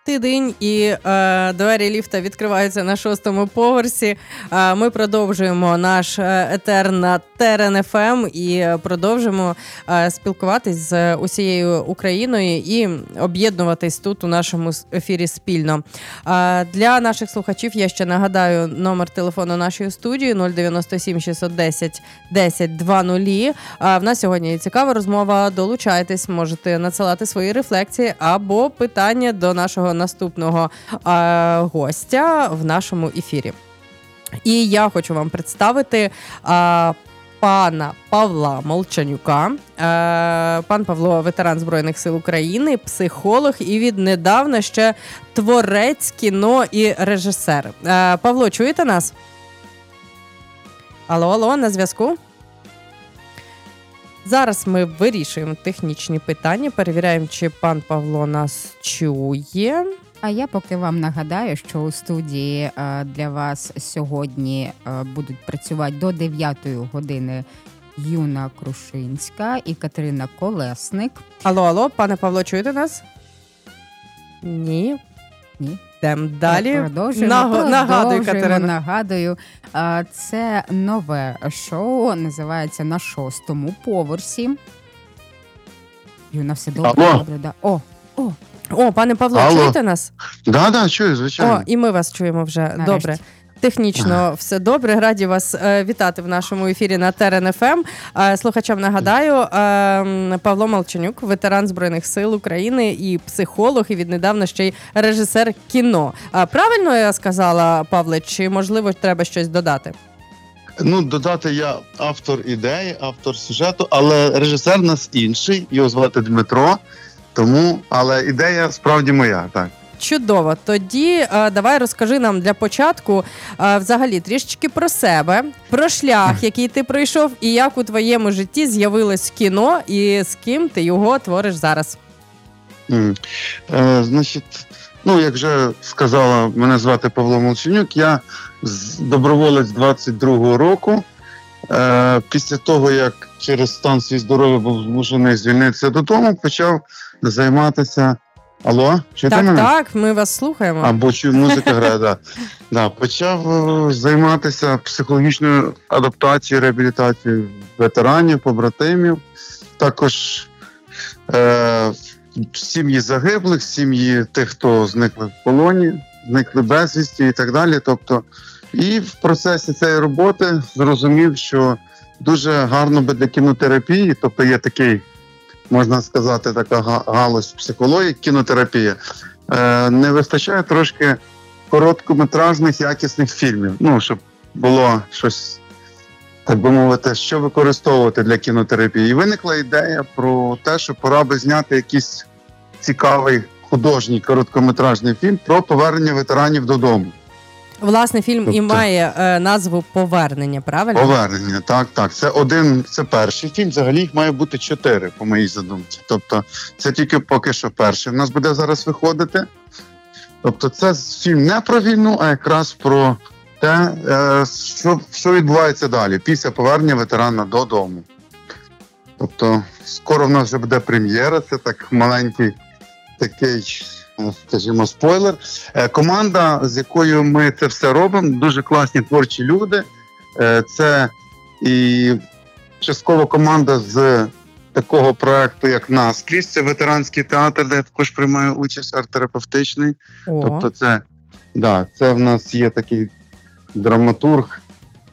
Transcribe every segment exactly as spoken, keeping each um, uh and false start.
тидень, і е, двері ліфта відкриваються на шостому поверсі. Е, ми продовжуємо наш етер на Терен еф ем і продовжимо е, спілкуватись з усією Україною і об'єднуватись тут у нашому ефірі спільно. Е, для наших слухачів я ще нагадаю номер телефону нашої студії нуль дев'яносто сім шістсот десять десять двадцять. Е, в нас сьогодні цікава розмова. Долучайтесь, можете надсилати свої рефлексії або питання до нашого наступного е, гостя в нашому ефірі. І я хочу вам представити е, пана Павла Молчанюка. Е, пан Павло – ветеран Збройних сил України, психолог і віднедавна ще творець кіно і режисер. Е, Павло, чуєте нас? Алло, алло, на зв'язку? Зараз ми вирішуємо технічні питання, перевіряємо, чи пан Павло нас чує. А я поки вам нагадаю, що у студії для вас сьогодні будуть працювати до дев'ятої години Юна Крушинська і Катерина Колесник. Алло, алло, пане Павло, чуєте нас? Ні. Ні. Йдемо далі. Продовжуємо. Наго- Продовжуємо. Нагадую, Катерина. Нагадую. Це нове шоу, називається «На шостому поверсі». Юна, все добре? Алло. Добре, да. О, о. О, пане Павло, Алло. чуєте нас? Да, да, чую, звичайно. О, і ми вас чуємо вже. Нарешті. Добре. Технічно все добре. Раді вас е, вітати в нашому ефірі на Терен еф ем. Е, слухачам нагадаю, е, Павло Молчанюк, ветеран Збройних сил України і психолог, і віднедавна ще й режисер кіно. Е, правильно я сказала, Павле, чи, можливо, треба щось додати? Ну, додати я автор ідеї, автор сюжету, але режисер у нас інший, його звати Дмитро, тому, але ідея справді моя, так. Чудово. Тоді е, давай розкажи нам для початку е, взагалі трішечки про себе, про шлях, який ти пройшов, і як у твоєму житті з'явилось кіно, і з ким ти його твориш зараз. М. Е, значить, ну, як вже сказала, мене звати Павло Молчанюк, я з- доброволець двадцять другого року. Е, після того, як через стан свій здоров'я був змушений звільнитися додому, почав займатися... Алло, чуєте Так, мене? так, ми вас слухаємо. Або чую, музика грає, да. Да, почав е, займатися психологічною адаптацією, реабілітацією ветеранів, побратимів. Також е, сім'ї загиблих, сім'ї тих, хто зникли в полоні, зникли безвісті і так далі. Тобто, і в процесі цієї роботи зрозумів, що дуже гарно би для кінотерапії, тобто є такий, можна сказати, така га- галузь психології, кінотерапія, е, не вистачає трошки короткометражних якісних фільмів. Ну, щоб було щось, так би мовити, що використовувати для кінотерапії. І виникла ідея про те, що пора би зняти якийсь цікавий художній короткометражний фільм про повернення ветеранів додому. Власне, фільм і Тобто- має е, назву «Повернення», правильно? Повернення, так, так. Це один, це перший фільм. Взагалі їх має бути чотири, по моїй задумці. Тобто, це тільки поки що перший в нас буде зараз виходити. Тобто, це фільм не про війну, а якраз про те, е, що, що відбувається далі після повернення ветерана додому. Тобто, скоро в нас вже буде прем'єра. Це так маленький такий, е, скажімо, спойлер. Е, Команда, з якою ми це все робимо, дуже класні творчі люди. Е, Це і частково команда з такого проекту, як «Наскрізь». Це ветеранський театр, де я також приймаю участь, арт-терапевтичний. О, Тобто це, да, це в нас є такий драматург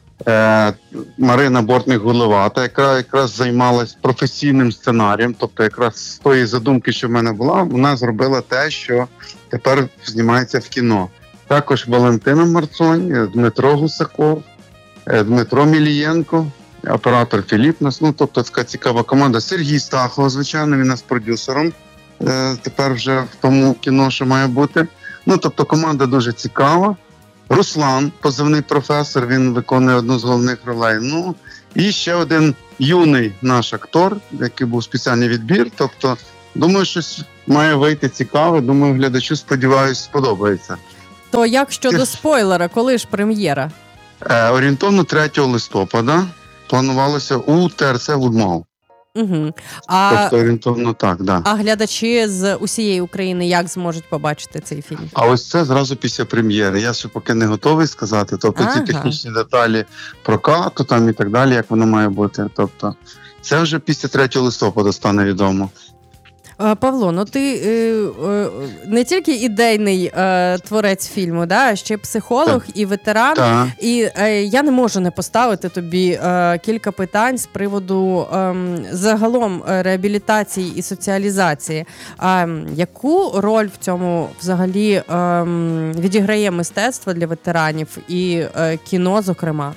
е, Марина Бортник-Гулевата, яка якраз займалась професійним сценарієм. Тобто якраз з тої задумки, що в мене була, вона зробила те, що тепер знімається в кіно. Також Валентина Марцонь, Дмитро Гусаков, е, Дмитро Мілієнко, оператор Філіп нас. Ну, тобто така цікава команда. Сергій Стахов, звичайно, він у нас продюсером. Е, тепер вже в тому кіно, що має бути. Ну, тобто команда дуже цікава. Руслан, позивний професор, він виконує одну з головних ролей. Ну, і ще один юний наш актор, який був спеціальний відбір. Тобто, думаю, щось має вийти цікаве. Думаю, глядачу, сподіваюсь, сподобається. то як щодо спойлера, коли ж прем'єра? Е, орієнтовно третього листопада планувалося у ТРЦ «Вудмал». Угу. А, тобто орієнтовно так, да. а глядачі з усієї України як зможуть побачити цей фільм? А ось це зразу після прем'єри. Я ще поки не готовий сказати. Тобто Ага. ці технічні деталі прокату там і так далі, як воно має бути. Тобто це вже після третього листопада стане відомо. Е, Павло, ну ти е, е, не тільки ідейний е, творець фільму, да, а ще психолог і ветеран. Так. І е, я не можу не поставити тобі е, кілька питань з приводу е, загалом е, реабілітації і соціалізації. А яку роль в цьому взагалі е, відіграє мистецтво для ветеранів і е, кіно, зокрема?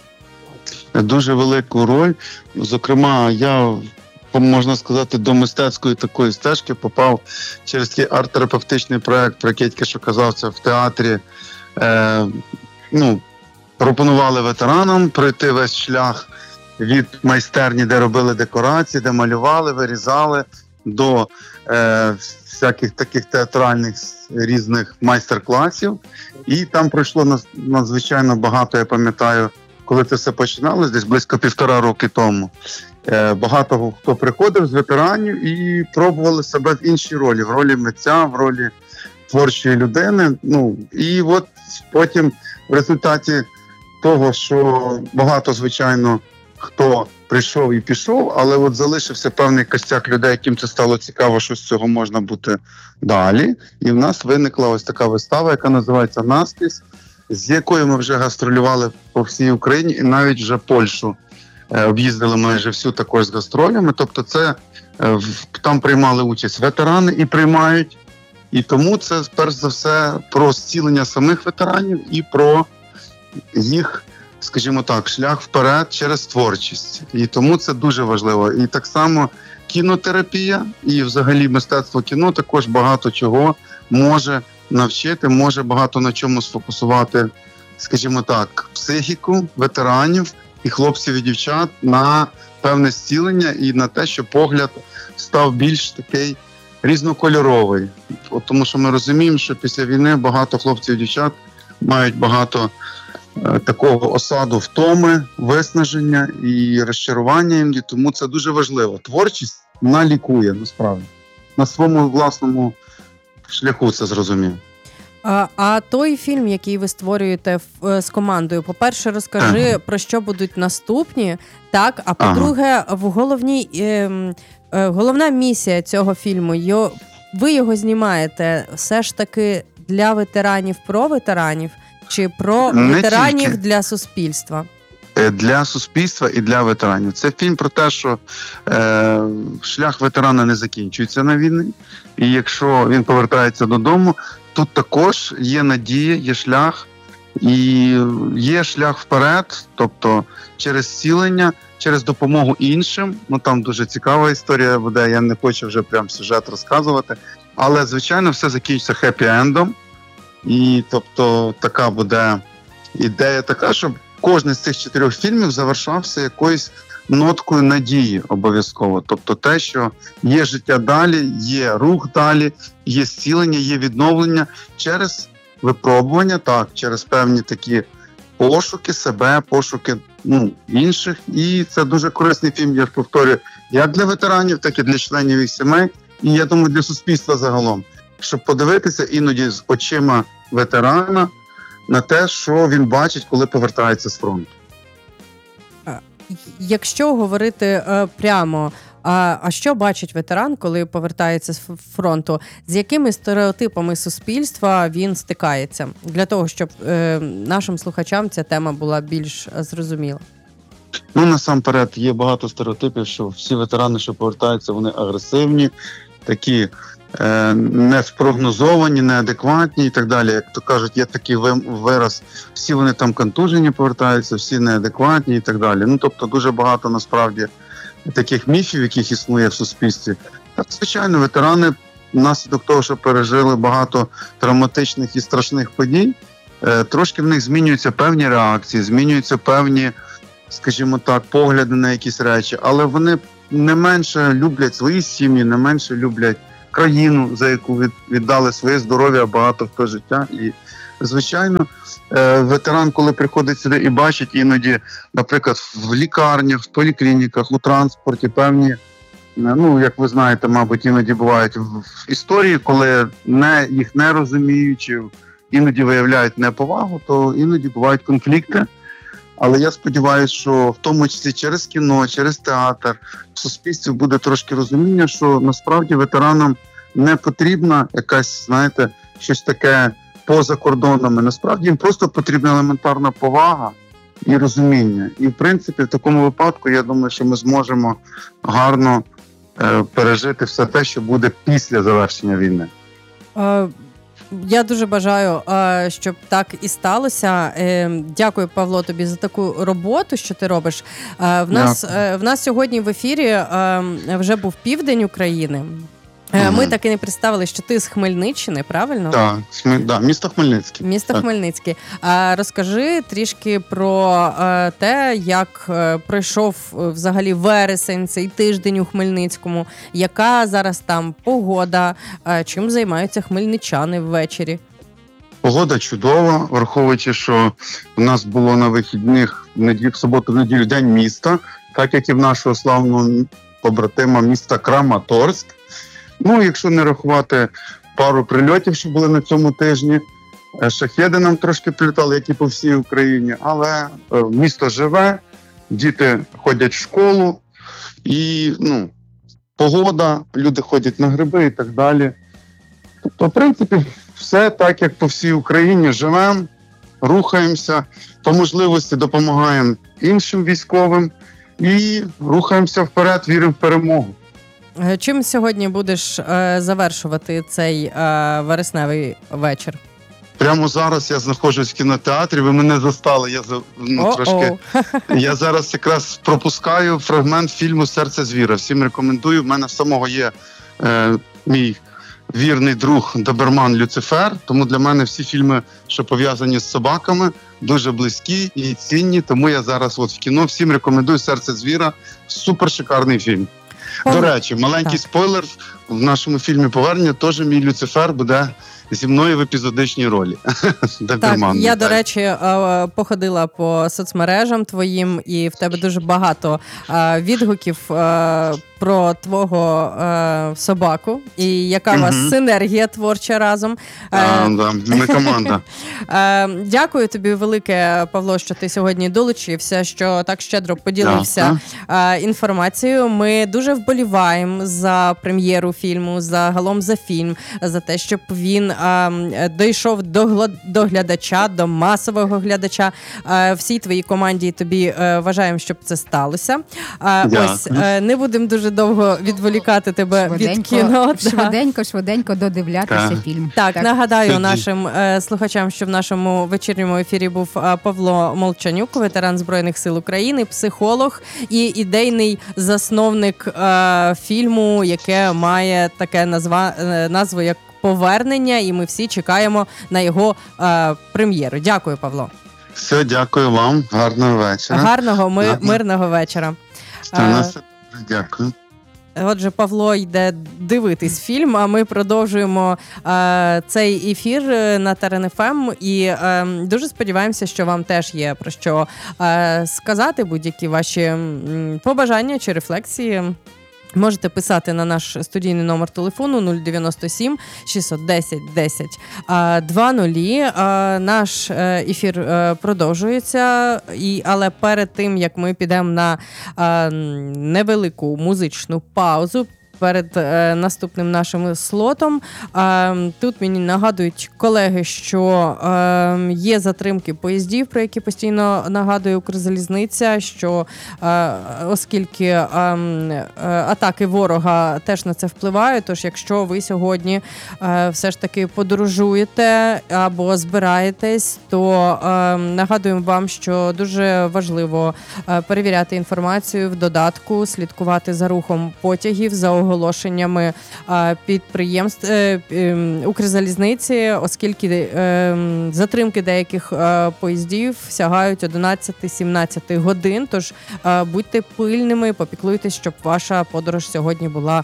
Дуже велику роль. Зокрема, я, можна сказати, до мистецької такої стежки попав через такий арт-терапевтичний проект, про який я тільки що казав, це в театрі. Е, ну, пропонували ветеранам пройти весь шлях від майстерні, де робили декорації, де малювали, вирізали, до е, всяких таких театральних різних майстер-класів. І там пройшло надзвичайно багато, я пам'ятаю, коли це все починалось, десь близько півтора роки тому. Е, багато хто приходив з ветеранів і пробували себе в іншій ролі, в ролі митця, в ролі творчої людини. Ну, і от потім в результаті того, що багато, звичайно, хто прийшов і пішов, але от залишився певний костяк людей, яким це стало цікаво, що з цього можна бути далі. І в нас виникла ось така вистава, яка називається «Наскрізь», з якою ми вже гастролювали по всій Україні і навіть вже Польщу е, об'їздили майже всю також з гастролями. Тобто це е, в, там приймали участь ветерани і приймають. І тому це, перш за все, про зцілення самих ветеранів і про їх, скажімо так, шлях вперед через творчість. І тому це дуже важливо. І так само кінотерапія і взагалі мистецтво кіно також багато чого може навчити, може багато на чому сфокусувати, скажімо так, психіку ветеранів і хлопців і дівчат на певне зцілення і на те, що погляд став більш такий різнокольоровий. От тому що ми розуміємо, що після війни багато хлопців і дівчат мають багато е, такого осаду втоми, виснаження і розчарування іноді, тому це дуже важливо. Творчість, вона лікує, насправді. На своєму власному шляху це зрозумів. А, а той фільм, який ви створюєте в, з командою, по-перше, розкажи, ага. про що будуть наступні, так, а по-друге, ага. в головній, е, е, головна місія цього фільму, йо, ви його знімаєте все ж таки для ветеранів, про ветеранів, чи про Не ветеранів тільки. для суспільства? Для суспільства і для ветеранів. Це фільм про те, що е, шлях ветерана не закінчується на війні, і якщо він повертається додому, тут також є надія, є шлях, і є шлях вперед, тобто через зцілення, через допомогу іншим. Ну там дуже цікава історія буде, я не хочу вже прям сюжет розказувати, але, звичайно, все закінчиться хеппі-ендом, і тобто така буде ідея така, щоб кожен з цих чотирьох фільмів завершався якоюсь ноткою надії обов'язково. Тобто те, що є життя далі, є рух далі, є зцілення, є відновлення через випробування, так, через певні такі пошуки себе, пошуки ну, інших. І це дуже корисний фільм, я ж повторюю, як для ветеранів, так і для членів їх сімей. І я думаю, для суспільства загалом, щоб подивитися іноді з очима ветерана на те, що він бачить, коли повертається з фронту. Якщо говорити е, прямо, а, а що бачить ветеран, коли повертається з фронту? З якими стереотипами суспільства він стикається? Для того, щоб е, нашим слухачам ця тема була більш зрозуміла. Ну, насамперед, є багато стереотипів, що всі ветерани, що повертаються, вони агресивні, такі е, неспрогнозовані, неадекватні і так далі. Як то кажуть, є такий вираз, всі вони там контужені повертаються, всі неадекватні і так далі. Ну, тобто дуже багато, насправді, таких міфів, яких існує в суспільстві. Так, звичайно, ветерани внаслідок того, що пережили багато травматичних і страшних подій, е, трошки в них змінюються певні реакції, змінюються певні, скажімо так, погляди на якісь речі, але вони не менше люблять свої сім'ї, не менше люблять країну, за яку віддали своє здоров'я, багато хто життя. І, звичайно, ветеран, коли приходить сюди і бачить іноді, наприклад, в лікарнях, в поліклініках, у транспорті певні ну, як ви знаєте, мабуть, іноді бувають в історії, коли не, їх не розуміючи, іноді виявляють неповагу, то іноді бувають конфлікти. Але я сподіваюся, що в тому числі через кіно, через театр в суспільстві буде трошки розуміння, що насправді ветеранам не потрібна якась, знаєте, щось таке поза кордонами. Насправді їм просто потрібна елементарна повага і розуміння. І, в принципі, в такому випадку, я думаю, що ми зможемо гарно е, пережити все те, що буде після завершення війни. Е, Я дуже бажаю, е, щоб так і сталося. Е, Дякую, Павло, тобі за таку роботу, що ти робиш. Е, В нас, е, в нас сьогодні в ефірі е, вже був південь України. Ми угу. так і не представили, що ти з Хмельниччини, правильно? Так, Хмель... да, місто Хмельницький. Місто так. Хмельницький. А розкажи трішки про е, те, як е, пройшов взагалі вересень, цей тиждень у Хмельницькому, яка зараз там погода, е, чим займаються хмельничани ввечері? Погода чудова, враховуючи, що у нас було на вихідних в суботу, в неділю день міста, так як і в нашого славного побратима міста Краматорськ. Ну, якщо не рахувати пару прильотів, що були на цьому тижні, шахеди нам трошки прилітали, як і по всій Україні, але місто живе, діти ходять в школу, і ну, погода, люди ходять на гриби і так далі. Тобто, в принципі, все так, як по всій Україні, живемо, рухаємося, по можливості допомагаємо іншим військовим і рухаємося вперед, віримо в перемогу. Чим сьогодні будеш е, завершувати цей е, вересневий вечір? Прямо зараз я знаходжусь в кінотеатрі, ви мене застали, я ну, трошки. Я зараз якраз пропускаю фрагмент фільму «Серце звіра». Всім рекомендую. В мене в самого є е, мій вірний друг доберман Люцифер, тому для мене всі фільми, що пов'язані з собаками, дуже близькі і цінні, тому я зараз от в кіно всім рекомендую «Серце звіра». Супер шикарний фільм. До речі, маленький так. спойлер, в нашому фільмі «Повернення» теж мій Люцифер буде зі мною в епізодичній ролі. Так, я, до речі, походила по соцмережам твоїм, і в тебе дуже багато відгуків про твого собаку, і яка у вас угу. синергія творча разом. А, да, ми команда. Дякую тобі велике, Павло, що ти сьогодні долучився, що так щедро поділився да. інформацією. Ми дуже вболіваємо за прем'єру фільму, загалом за фільм, за те, щоб він дійшов до, до глядача, до масового глядача. Всій твоїй команді і тобі бажаємо, щоб це сталося. Дякую. Ось, не будемо дуже довго відволікати тебе швиденько, від кіно. Швиденько, швиденько додивлятися так. фільм. Так, так, нагадаю нашим слухачам, що в нашому вечірньому ефірі був Павло Молчанюк, ветеран Збройних сил України, психолог і ідейний засновник фільму, яке має таке назва, назву, як «Повернення», і ми всі чекаємо на його е, прем'єру. Дякую, Павло. Все, дякую вам. Гарного вечора. Гарного, ми, мирного вечора. Е, дякую. Отже, Павло йде дивитись фільм, а ми продовжуємо е, цей ефір на Терен еф ем і е, дуже сподіваємося, що вам теж є про що е, сказати, будь-які ваші м, побажання чи рефлексії. Можете писати на наш студійний номер телефону нуль дев'яносто сім шістсот десять десять двадцять. Наш ефір продовжується, і, але перед тим, як ми підемо на невелику музичну паузу, перед е, наступним нашим слотом. Е, тут мені нагадують колеги, що е, є затримки поїздів, про які постійно нагадує Укрзалізниця, що е, оскільки е, е, атаки ворога теж на це впливають, тож якщо ви сьогодні е, все ж таки подорожуєте або збираєтесь, то е, нагадуємо вам, що дуже важливо е, перевіряти інформацію в додатку, слідкувати за рухом потягів, за оголошеннями підприємств Укрзалізниці, оскільки затримки деяких поїздів сягають одинадцять-сімнадцять годин, тож будьте пильними, попіклуйтесь, щоб ваша подорож сьогодні була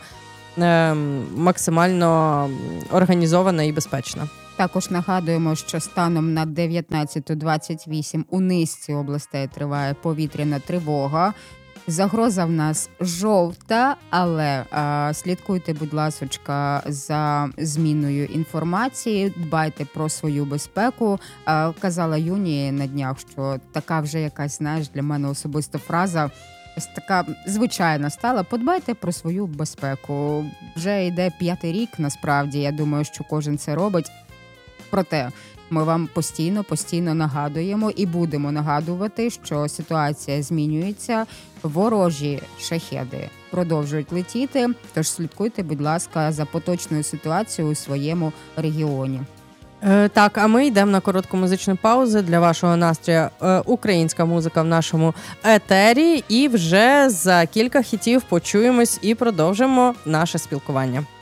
максимально організована і безпечна. Також нагадуємо, що станом на дев'ятнадцята двадцять вісім у низці областей триває повітряна тривога. Загроза в нас жовта, але а, слідкуйте, будь ласочка, за зміною інформації, дбайте про свою безпеку. А, казала Юні на днях, що така вже якась, знаєш, для мене особиста фраза, ось така звичайна стала. Подбайте про свою безпеку. Вже йде п'ятий рік, насправді, я думаю, що кожен це робить. Проте ми вам постійно, постійно нагадуємо і будемо нагадувати, що ситуація змінюється, ворожі шахеди продовжують летіти, тож слідкуйте, будь ласка, за поточною ситуацією у своєму регіоні. Е, так, а ми йдемо на коротку музичну паузу. Для вашого настрою е, українська музика в нашому етері, і вже за кілька хітів почуємось і продовжимо наше спілкування.